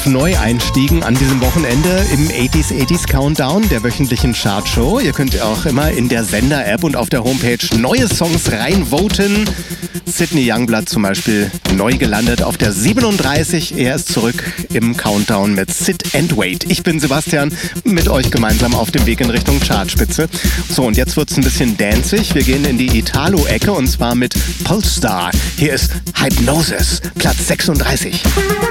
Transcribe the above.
Neueinstiegen an diesem Wochenende im 80s Countdown, der wöchentlichen Chartshow. Ihr könnt auch immer in der Sender-App und auf der Homepage neue Songs reinvoten. Sidney Youngblood zum Beispiel neu gelandet auf der 37. Er ist zurück im Countdown mit Sit and Wait. Ich bin Sebastian, mit euch gemeinsam auf dem Weg in Richtung Chartspitze. So, und jetzt wird's ein bisschen danzig. Wir gehen in die Italo-Ecke und zwar mit Polestar. Hier ist Hypnosis, Platz 36.